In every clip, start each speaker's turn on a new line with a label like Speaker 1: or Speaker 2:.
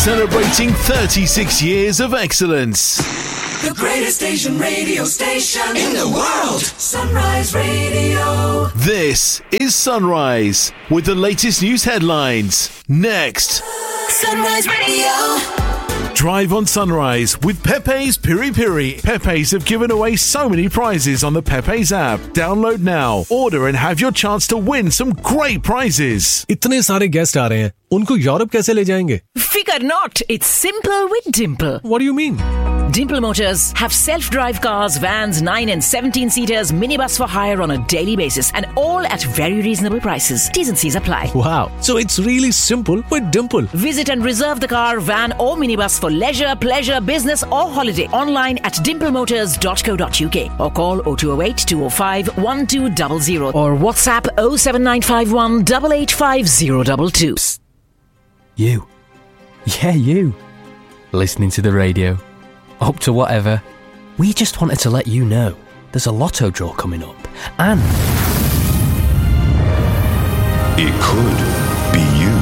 Speaker 1: Celebrating 36 years of excellence.
Speaker 2: The greatest Asian radio station in the world. Sunrise Radio.
Speaker 1: This is Sunrise with the latest news headlines. Next.
Speaker 2: Sunrise Radio.
Speaker 1: Drive on Sunrise with Pepe's Piri Piri. Pepe's have given away so many prizes on the Pepe's app. Download now, order and have your chance to win some great prizes.
Speaker 3: इतने सारे guest आ रहे हैं, उनको Europe कैसे ले जाएंगे?
Speaker 4: Figure not, it's simple with Dimple.
Speaker 3: What do you mean?
Speaker 4: Dimple Motors have self-drive cars, vans, 9 and 17-seaters, minibus for hire on a daily basis and all at very reasonable prices. T's and C's apply.
Speaker 3: Wow, so it's really simple with Dimple.
Speaker 4: Visit and reserve the car, van or minibus for leisure, pleasure, business or holiday online at dimplemotors.co.uk or call 0208 205 1200 or WhatsApp 07951 885 022.
Speaker 5: Psst. You. Yeah, you. Listening to the radio. Up to whatever. We just wanted to let you know there's a lotto draw coming up. And
Speaker 6: it could be you.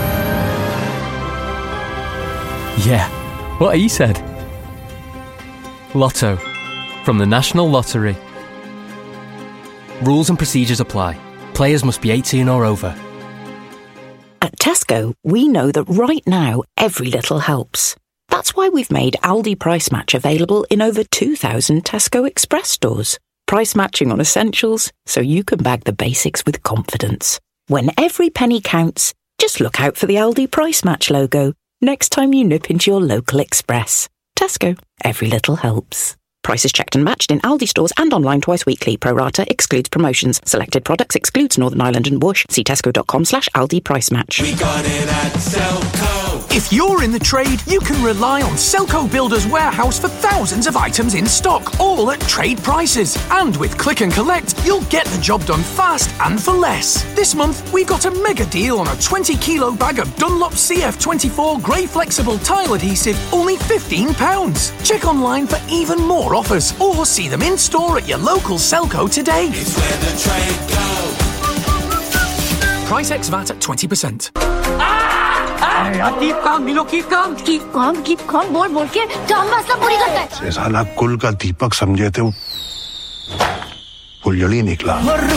Speaker 5: Yeah, what he said. Lotto. From the National Lottery. Rules and procedures apply. Players must be 18 or over.
Speaker 7: At Tesco, we know that right now, every little helps. That's why we've made Aldi Price Match available in over 2,000 Tesco Express stores. Price matching on essentials, so you can bag the basics with confidence. When every penny counts, just look out for the Aldi Price Match logo next time you nip into your local Express. Tesco, every little helps. Prices checked and matched in Aldi stores and online twice weekly. Pro rata excludes promotions. Selected products excludes Northern Ireland and Bush. See tesco.com/Aldi Price Match.
Speaker 2: We got it at Selco.
Speaker 8: If you're in the trade, you can rely on Selco Builders Warehouse for thousands of items in stock, all at trade prices. And with Click and Collect, you'll get the job done fast and for less. This month, we've got a mega deal on a 20-kilo bag of Dunlop CF24 grey flexible tile adhesive, only £15. Check online for even more offers or see them in store at your local Selco today.
Speaker 2: It's where the trade goes.
Speaker 8: Price ex VAT at 20%.
Speaker 9: keep calm बोल के काम मसला पूरी करता है
Speaker 10: ये साला कुल का दीपक समझे थे वो फुलझड़ी निकला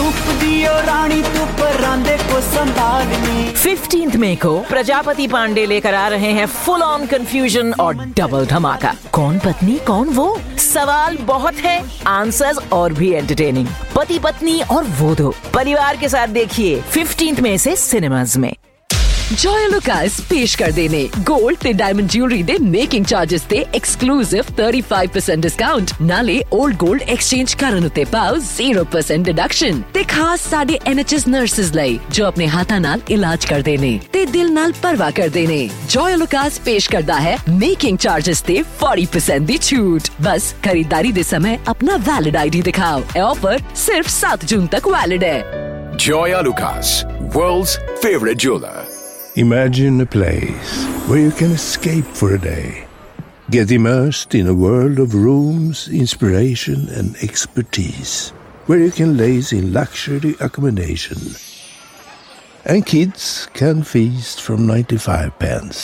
Speaker 4: 15th May को प्रजापति पांडे लेकर आ रहे हैं फुल ऑन कंफ्यूजन और डबल धमाका. कौन पत्नी कौन वो? सवाल बहुत है, आंसर्स और भी एंटरटेनिंग. पति पत्नी और वो दो परिवार के साथ देखिए 15th May से सिनेमाज में.
Speaker 11: जॉय लुकास पेश कर देने गोल्ड ते diamond jewellery they making charges ते एक्सक्लूसिव 35% डिस्काउंट नाले ओल्ड गोल्ड एक्सचेंज करन उते पाओ 0% डिडक्शन ते खास साडे NHS नर्सेस लई जो अपने हाथा नाल इलाज कर देने ते दिल नाल परवाह कर देने. जॉय लुकास पेश करदा है मेकिंग चार्जेस ते 40% दी छूट. बस खरीदारी दे समय अपना वैलिड ID दिखाओ. ऑफर सिर्फ 7 जून तक वैलिड है.
Speaker 12: Joya Lucas, world's favorite jeweler.
Speaker 10: Imagine a place where you can escape for a day. Get immersed in a world of rooms, inspiration and expertise. Where you can laze in luxury accommodation. And kids can feast from 95 pence.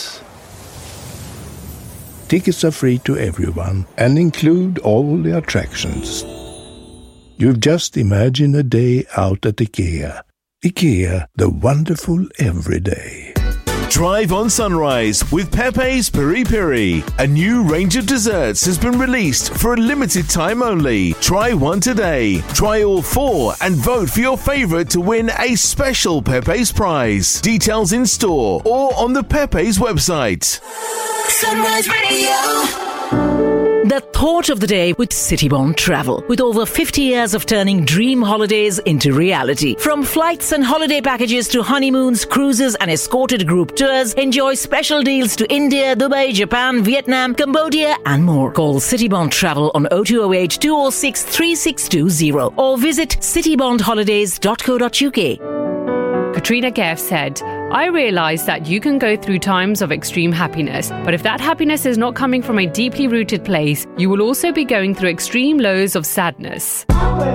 Speaker 10: Tickets are free to everyone and include all the attractions. You've just imagined a day out at IKEA. IKEA, the wonderful everyday.
Speaker 1: Drive on Sunrise with Pepe's Piri Piri. A new range of desserts has been released for a limited time only. Try one today. Try all 4 and vote for your favourite to win a special Pepe's prize. Details in store or on the Pepe's website.
Speaker 2: Sunrise Radio.
Speaker 4: The thought of the day with Citybond Travel. With over 50 years of turning dream holidays into reality. From flights and holiday packages to honeymoons, cruises and escorted group tours, enjoy special deals to India, Dubai, Japan, Vietnam, Cambodia and more. Call Citybond Travel on 0208 206 3620 or visit citybondholidays.co.uk.
Speaker 13: Katrina Kaif said, I realise that you can go through times of extreme happiness, but if that happiness is not coming from a deeply rooted place, you will also be going through extreme lows of sadness.